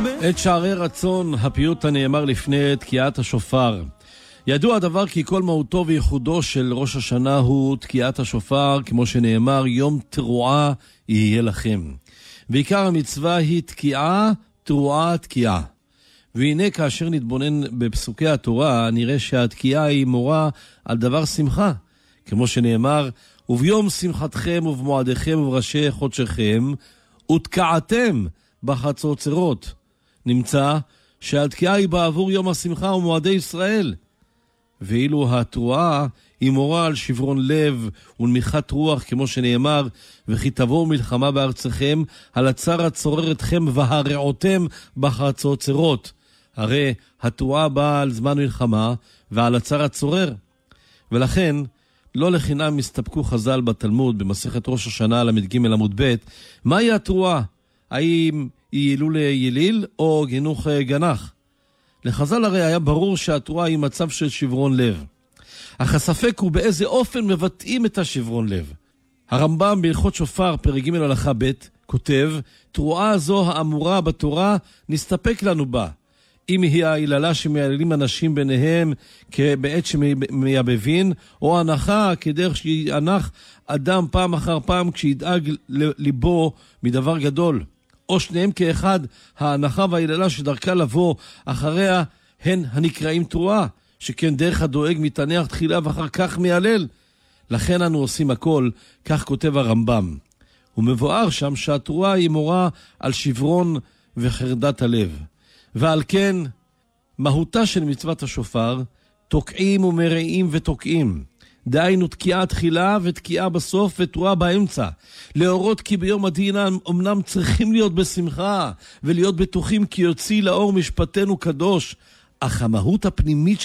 את שערי רצון, הפיוט הנאמר לפני תקיעת השופר. ידוע הדבר כי כל מהותו וייחודו של ראש השנה הוא תקיעת השופר, כמו שנאמר, יום תרועה יהיה לכם. ועיקר המצווה היא תקיעה, תרועה, תקיעה. והנה כאשר נתבונן בפסוקי התורה, נראה שהתקיעה היא מורה על דבר שמחה. כמו שנאמר, וביום שמחתכם ובמועדיכם ובראשי חודשיכם, ותקעתם בחצוצרות. נמצא שהתקיעה היא בעבור יום השמחה ומועדי ישראל. ואילו התרועה היא מורה על שברון לב ונמיכת רוח, כמו שנאמר, וכי תבואו מלחמה בארצכם, על הצר הצורר אתכם והרעותם בחצוצרות. הרי התרועה באה על זמן מלחמה ועל הצר הצורר. ולכן לא לחינם הסתפקו חז"ל בתלמוד במסכת ראש השנה למד ג' עמוד ב', מהי התרועה? האם היא הילול יליל או גינוך גנח? לחז"ל הרי היה ברור שהתרועה היא מצב של שברון לב. אך הספק הוא באיזה אופן מבטאים את השברון לב. הרמב"ם בהלכות שופר פרק ג' הלכה ב' כותב, תרועה זו האמורה בתורה נסתפק לנו בה. אם היא ההיללה שמיילים אנשים ביניהם בעת שמייבבין, או הנחה כדרך שינח אדם פעם אחר פעם כשידאג ליבו מדבר גדול. או שניהם כאחד, ההנחה וההיללה שדרכה לבוא אחריה הן הנקראים תרועה, שכן דרך הדואג מתענח תחילה ואחר כך מיילל. לכן אנו עושים הכל, כך כותב הרמב"ם. ומבואר שם שהתרועה היא מורה על שברון וחרדת הלב. ועל כן, מהותה של מצוות השופר, תוקעים ומרעים ותוקעים. דהיינו תקיעה תחילה ותקיעה בסוף ותרועה באמצע. להורות כי ביום הדין אמנם צריכים להיות בשמחה, ולהיות בטוחים כי יוציא לאור משפטנו קדוש, אך המהות הפנימית